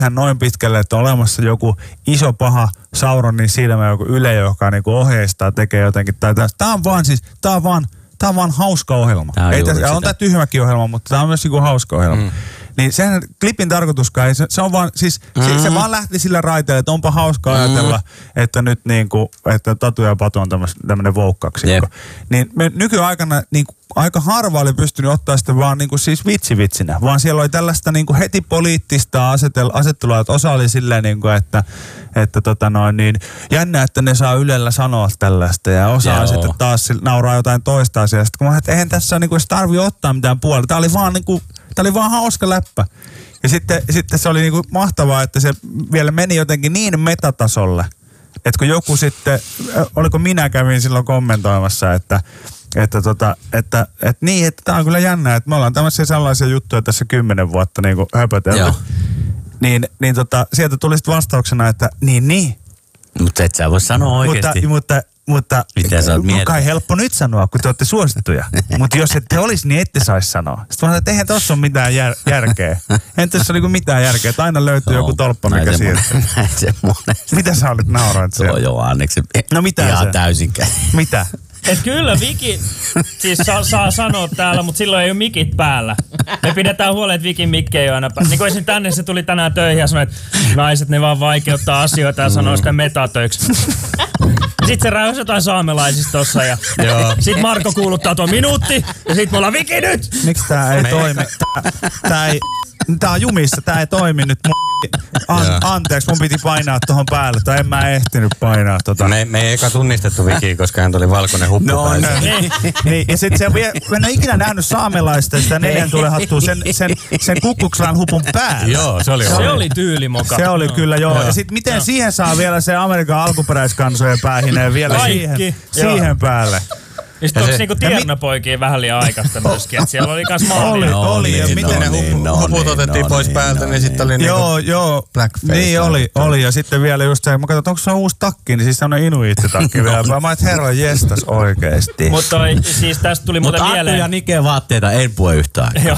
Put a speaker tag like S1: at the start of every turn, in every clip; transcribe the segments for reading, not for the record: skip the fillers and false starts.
S1: noin pitkälle, että on olemassa joku iso paha Sauronin silmä, joku Yle, joka niinku ohjeistaa, tekee jotenkin. Tää on vaan hauska ohjelma. On tää tyhmäkin ohjelma, mutta tää on myös joku hauska ohjelma. Niin sen klipin tarkoituskaan ei, se on vaan, siis se vaan lähti sillä raiteelle, että onpa hauska ajatella, että nyt niinku, että Tatu ja Patu on tämmönen voukkaksikko. Niin me nykyaikana niinku aika harva oli pystynyt ottaa sitä vaan niinku siis vitsinä, vaan siellä oli tällaista niinku heti poliittista asettelua, että osa oli silleen niinku, että niin jännä, että ne saa Ylellä sanoa tällaista ja osa sitten taas nauraa jotain toista asiaa. Sitten kun mä että eihän tässä niinku tarvii ottaa mitään puolta. Tää oli vaan hauska läppä. Ja sitten se oli niinku mahtavaa, että se vielä meni jotenkin niin metatasolle, että kun joku sitten, oliko minä kävin silloin kommentoimassa, että tää on kyllä jännä, että me ollaan tämmöisiä sellaisia juttuja tässä 10 vuotta niinku höpötelty. Niin sieltä tuli sitten vastauksena, että niin. Mutta kai helppo nyt sanoa, kun te olette suosittuja. Mutta jos ette olisi, niin ette saisi sanoa. Sitten mä sanoin, että eihän tossa ole mitään järkeä. Eihän tässä ole mitään järkeä, että aina löytyy joku tolppa, mikä siirtyy. Mitä sä olit nauroit siellä?
S2: Joo, anneeksi.
S1: No mitä
S2: ihan
S1: se?
S2: Täysinkään.
S1: Mitä?
S3: Et kyllä Viki siis saa sanoa täällä, mutta silloin ei ole mikit päällä. Me pidetään huolen, että Vikin mikki ei ole aina päällä. Niin kuin esim. Tänne se tuli tänään töihin ja sanoi, että naiset ne vaan vaikeuttaa asioita ja sanoo sitä metatöiksi. Sitten se räysi jotain saamelaisista tossa ja sit Marko kuuluttaa tuon minuutti ja sit me ollaan Viki nyt!
S1: Miksi tää ei toimi? Tää on jumissa, tää ei toimi nyt. Anteeksi, mun piti painaa tohon päälle, tai en mä ehtinyt painaa tota.
S4: Me ei eka tunnistettu Vikiä, koska hän tuli valkoinen huppu päälle.
S1: Niin, ja sit se mä en ole ikinä nähnyt saamelaista sitä 4 tulen hattua sen kukkukslan hupun päälle.
S4: Joo, se
S3: oli tyylimuka.
S1: Se oli kyllä, joo. Ja sit miten siihen saa vielä se Amerikan alkuperäiskansojen päähineen vielä siihen päälle.
S3: Ja sit onks niinku tiernapoikia vähän liian aikaista myöskin, että siellä oli kans maalia.
S1: Oli, ja miten ne
S4: huput otettiin pois päältä, niin sitten oli
S1: joo,
S4: blackface.
S1: Niin oli, ja sitten vielä just se, mä katsoin, onko se on uusi takki, niin siis se on inuiittitakki vielä. Mä et herra jestas oikeesti.
S3: Mutta siis tästä tuli muuten mieleen.
S2: Mutta Arto ja Nike vaatteita en pue yhtään.
S3: Joo.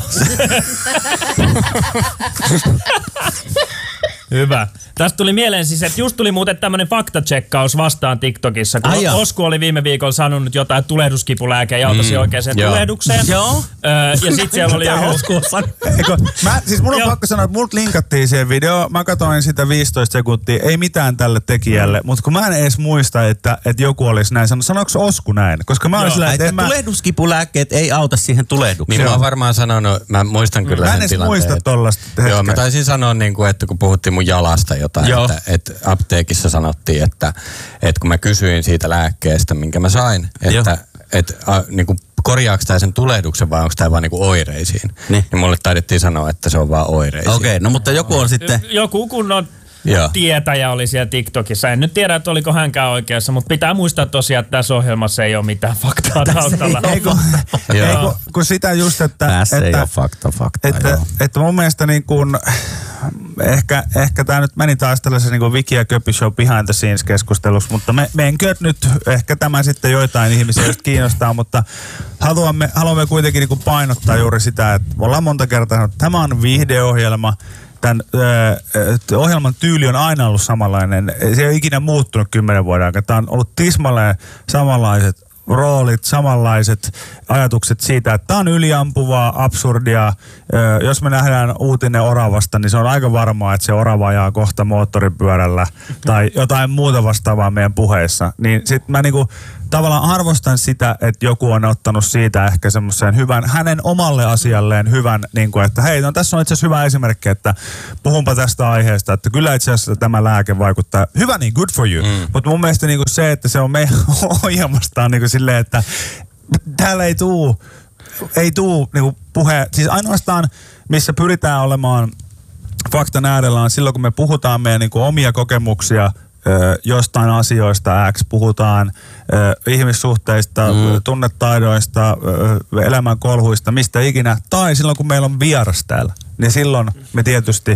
S3: Hyvä. Tästä tuli mieleen siis, että just tuli muuten tämmönen faktatsekkaus vastaan TikTokissa, kun Osku oli viime viikolla sanonut jotain, että tulehduskipulääke ei auta siihen oikeaan tulehdukseen.
S2: Joo.
S3: Ja sit siellä oli joku Osku
S1: siis mun on pakko sanoa, että multa linkattiin siihen video. Mä katsoin sitä 15 sekuntia, ei mitään tälle tekijälle, mutta kun mä en edes muista, että joku olisi näin sanonut. Sanoiko Osku näin? Koska mä olin sillä, että
S2: tulehduskipulääkkeet ei auta siihen tulehdukseen.
S4: Niin mä oon varmaan sanonut, mä muistan kyllä sen tilanteen.
S1: Mä en edes muista tollaista hetkeä.
S4: Joo, mä taisin sanoa, että kun puhuttiin mun jalasta jotain, että apteekissa sanottiin, että kun mä kysyin siitä lääkkeestä, minkä mä sain, että niinku korjaako tää sen tulehduksen vai onko tää vaan niinku oireisiin, niin mulle taidettiin sanoa, että se on vaan oireisiin.
S2: Okei, no mutta joku on sitten
S3: joku kunnon tietäjä oli siellä TikTokissa. En nyt tiedä, että oliko hänkään oikeassa, mutta pitää muistaa tosiaan, että tässä ohjelmassa ei ole mitään faktaa taustalla.
S1: Kun sitä just, että
S2: tässä ei ole fakta.
S1: Että mun mielestä niin kuin ehkä tämä nyt meni taas tällaisen niin kuin Viki ja Köpi Show behind the scenes -keskustelussa, mutta menkö nyt, ehkä tämä sitten joitain ihmisiä just kiinnostaa, mutta haluamme kuitenkin niin kuin painottaa juuri sitä, että ollaan monta kertaa sanonut, että tämä on viihdeohjelma. Tämän ohjelman tyyli on aina ollut samanlainen. Se ei ole ikinä muuttunut 10 vuoden aikana. Tämä on ollut tismalleen samanlaiset roolit, samanlaiset ajatukset siitä, että tämä on yliampuvaa, absurdia. Jos me nähdään uutinen oravasta, niin se on aika varmaa, että se orava ajaa kohta moottoripyörällä tai jotain muuta vastaavaa meidän puheissa. Niin sit mä niinku tavallaan arvostan sitä, että joku on ottanut siitä ehkä semmoisen hyvän, hänen omalle asialleen hyvän, niin kuin, että hei, no tässä on itse asiassa hyvä esimerkki, että puhunpa tästä aiheesta, että kyllä itse asiassa tämä lääke vaikuttaa. Hyvä niin, good for you. Mutta mun mielestä niin kuin se, että se on meidän ohjelmastaan niin kuin silleen, että täällä ei tuu niin kuin puhe, siis ainoastaan missä pyritään olemaan faktan äärellä on silloin, kun me puhutaan meidän niin kuin omia kokemuksia jostain asioista X, puhutaan ihmissuhteista, tunnetaidoista, elämän kolhuista, mistä ikinä, tai silloin kun meillä on vieras täällä, niin silloin me tietysti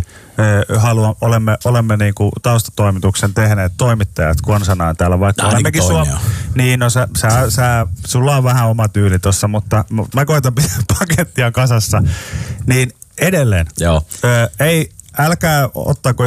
S1: olemme niinku taustatoimituksen tehneet toimittajat konsanaan täällä, vaikka olemmekin niin, no sulla on vähän oma tyyli tossa, mutta mä koitan pitää pakettia kasassa, niin edelleen. älkää ottako